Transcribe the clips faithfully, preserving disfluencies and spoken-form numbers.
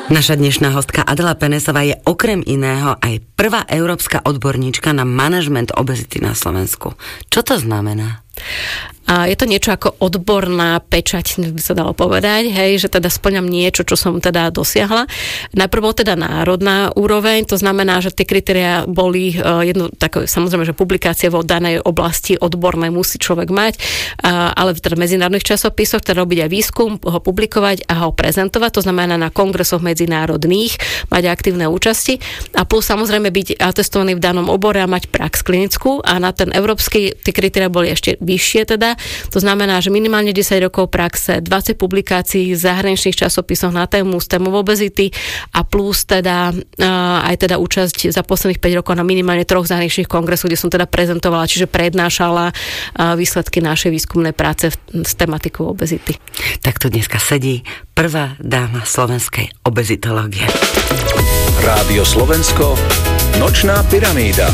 Naša dnešná hostka Adela Penesová je okrem iného aj prvá európska odborníčka na manažment obezity na Slovensku. Čo to znamená? A je to niečo ako odborná pečať, by sa dalo povedať, hej, že teda splňam niečo, čo som teda dosiahla. Najprv bol teda národná úroveň, to znamená, že tie kritériá boli jedno, tak, samozrejme, že publikácie vo danej oblasti odbornej musí človek mať, ale v teda medzinárodných časopisoch teda robiť aj výskum, ho publikovať a ho prezentovať, to znamená na kongresoch medzinárodných, mať aktívne účasti a plus samozrejme byť atestovaný v danom obore a mať prax klinickú a na ten európsky tie kritériá boli ešte vyššie teda. To znamená, že minimálne desať rokov praxe, dvadsať publikácií v zahraničných časopisoch na tému s témou obezity a plus teda aj teda účasť za posledných päť rokov na minimálne troch zahraničných kongresoch, kde som teda prezentovala, čiže prednášala výsledky našej výskumnej práce s tematikou obezity. Tak tu dneska sedí prvá dáma slovenskej obezitológie. Rádio Slovensko, Nočná pyramída.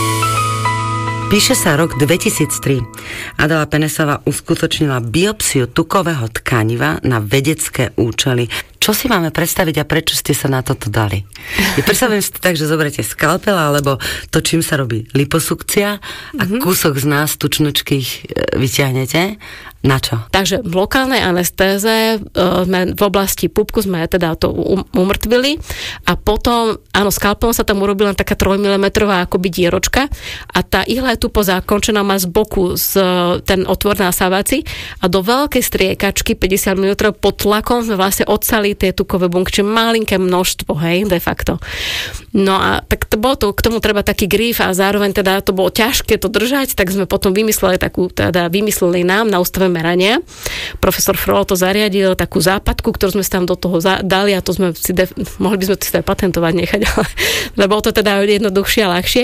Píše sa rok dvetisíctri. Adela Penesová uskutočnila biopsiu tukového tkaniva na vedecké účely. Čo si máme predstaviť a prečo ste sa na toto dali? Ja predstavujem si to tak, že zoberiete skalpel alebo to, čím sa robí liposukcia a mm-hmm. kúsok z nás tučnučkých vyťahnete. Na čo? Takže v lokálnej anestéze sme v oblasti pupku sme teda to umrtvili a potom, áno, skalpelom sa tam urobila taká trojmilimetrová akoby dieročka a tá ihla je tu pozákončená, má z boku z, ten otvor na sávaci a do veľkej striekačky päťdesiat mililitrov pod tlakom sme vlastne odsali tie tukové bunky, čiže malinké množstvo, hej, de facto. No a tak to bolo to, k tomu treba taký grif a zároveň teda to bolo ťažké to držať, tak sme potom vymysleli takú, teda vymysleli nám na ústave merania. Profesor Frolo to zariadil, takú západku, ktorú sme si tam do toho za- dali a to sme si, def- mohli by sme si to aj patentovať nechať, ale lebo to teda jednoduchšie a ľahšie.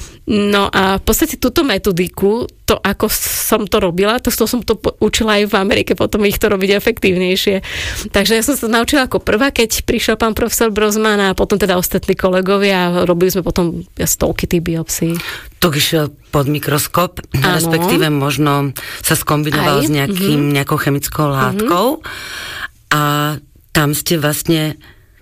No a v podstate túto metodiku, to ako som to robila, to som to učila aj v Amerike, potom ich to robiť efektívnejšie. Takže ja som sa naučila ako prvá, keď prišiel pán profesor Brozman a potom teda ostatní kolegovia a robili sme potom stovky tých biopsií. Tuk išiel pod mikroskop, ano. Respektíve možno sa skombinoval aj s nejakým, mm-hmm. nejakou chemickou látkou mm-hmm. a tam ste vlastne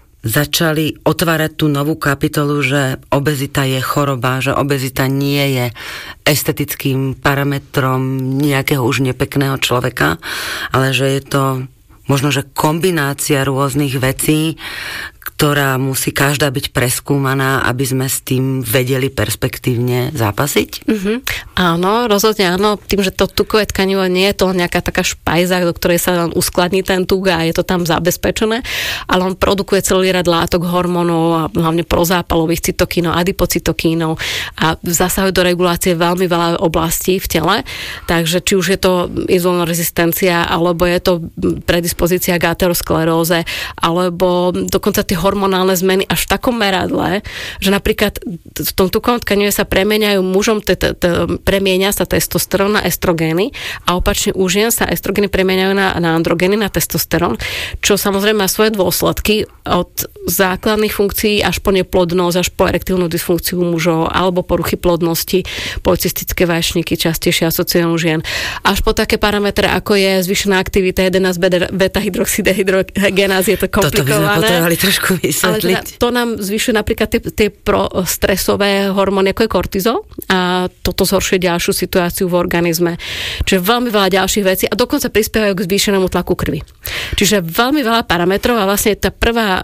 začali otvárať tú novú kapitolu, že obezita je choroba, že obezita nie je estetickým parametrom nejakého už nepekného človeka, ale že je to možno, že kombinácia rôznych vecí, ktorá musí každá byť preskúmaná, aby sme s tým vedeli perspektívne zápasiť? Mm-hmm. Áno, rozhodne áno. Tým, že to tukové tkanivo nie je to nejaká taká špajza, do ktorej sa len uskladní ten tuk a je to tam zabezpečené, ale on produkuje celý rad látok, hormónov a hlavne prozápalových cytokínov, adipocytokínov a zasahuje do regulácie veľmi veľa oblastí v tele. Takže či už je to inzulinorezistencia, alebo je to predispozícia k ateroskleróze, alebo dokonca tie hormonálne zmeny až v takom meradle, že napríklad v tom tukovom tkanive sa premieňajú mužom, te, te, te, premieňa sa testosterón na estrogény a opačne u žien sa estrogény premieňajú na, na androgény, na testosterón, čo samozrejme má svoje dôsledky od základných funkcií až po neplodnosť, až po erektilnú dysfunkciu mužov alebo poruchy plodnosti, polycystické vaječníky častejšie asociujú žien, až po také parametre, ako je zvýšená aktivita jedenásť beta-hydroxydehydrogenázy, je to komplikované. Toto by sme potrebovali trošku vysvetliť. Ale teda to nám zvyšuje napríklad tie, tie prostresové hormóny, ako je kortizol a toto zhoršuje ďalšiu situáciu v organizme. Čiže veľmi veľa ďalších vecí a dokonca prispievajú k zvýšenému tlaku krvi. Čiže veľmi veľa parametrov a vlastne tá prvá,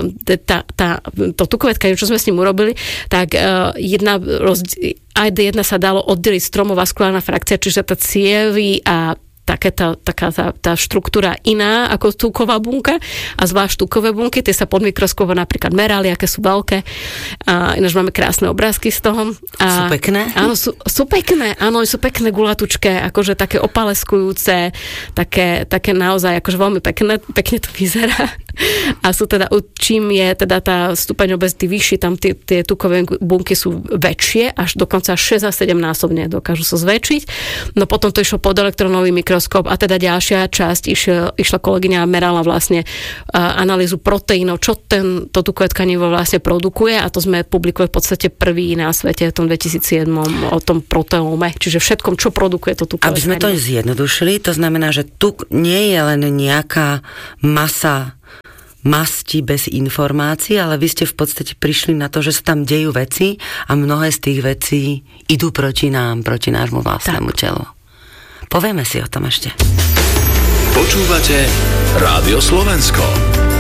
tá, tá, to tukové tkanivo, čo sme s ním urobili, tak jedna, aj jedna sa dalo oddeliť stromovaskulárna frakcia, čiže tá cievy a Také tá, taká tá, tá štruktúra iná ako tuková bunka a zvlášť tukové bunky, tie sa pod mikroskopom napríklad merali, aké sú veľké. A ináč máme krásne obrázky z toho. A, sú pekné? Áno, sú, sú pekné, áno, sú pekné gulatučké, akože také opaleskujúce, také, také naozaj, akože veľmi pekné, pekne to vyzerá. A sú teda, čím je teda tá stupeň obezity vyšší, tam tie, tie tukové bunky sú väčšie, až dokonca šesť až sedem násobne dokážu sa zväčšiť. No potom to išlo pod elektronový mikroskop a teda ďalšia časť išla, išla kolegyňa a merala vlastne uh, analýzu proteínov, čo ten, to tukové tkanivo vlastne produkuje a to sme publikovali v podstate prvý na svete v tom dvetisícsedem o tom proteóme, čiže všetkom, čo produkuje to tukové tkanivo. Aby sme to zjednodušili, to znamená, že tuk nie je len nejaká masa masti bez informácií, ale vy ste v podstate prišli na to, že sa tam dejú veci a mnohé z tých vecí idú proti nám, proti nášmu vlastnému tak. telu. Povieme si o tom ešte. Počúvate Rádio Slovensko.